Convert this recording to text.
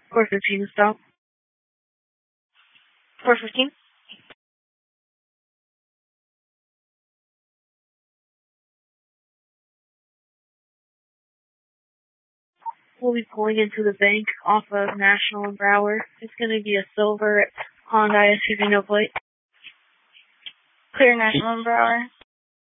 415 stop. 415. We'll be pulling into the bank off of National and Brower. It's going to be a silver Honda SUV, no plate. Clear National and Brower.